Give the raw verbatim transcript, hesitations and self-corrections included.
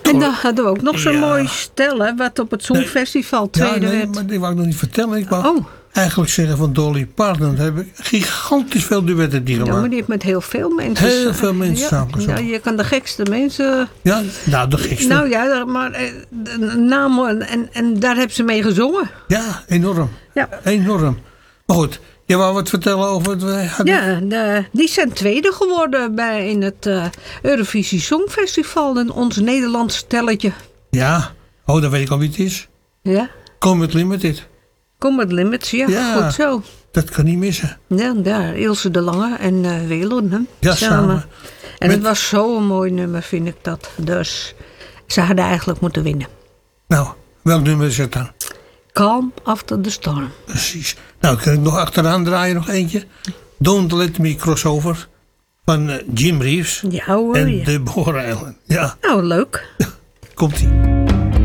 En dan hadden we ook nog zo'n Ja. mooi stel, hè, wat op het Songfestival tweede Ja, nee, werd. maar die wou ik nog niet vertellen. Ik wou Oh. eigenlijk zeggen van Dolly Parton. Daar heb ik gigantisch veel duetten die Ja, gemaakt. maar die heeft met heel veel mensen. Heel veel mensen ja, samengezongen. ja, je kan de gekste mensen. Ja, nou, de gekste. Nou ja, maar eh, de namen en, en daar hebben ze mee gezongen. Ja, enorm. Ja. Enorm. Maar goed, je wou wat vertellen over het... wij hadden- Ja, de, die zijn tweede geworden bij in het eh, Eurovisie Songfestival. En ons Nederlands stelletje. Ja. Oh, dan weet ik al wie het is. Ja, Comet Limited. Combat Limits, ja, Ja. goed zo. Dat kan niet missen. Ja, daar, Ilse de Lange en uh, Weelden, hè, Ja, samen. En Met- het was zo'n mooi nummer, vind ik dat. Dus ze hadden eigenlijk moeten winnen. Nou, welk nummer is het dan? Calm After the Storm. Precies. Nou, kan ik nog achteraan draaien nog eentje. Don't Let Me Crossover. Van eh, Jim Reeves. Ja hoor, en ja. de Deborah Allen. Ja, Nou, leuk. komt-ie.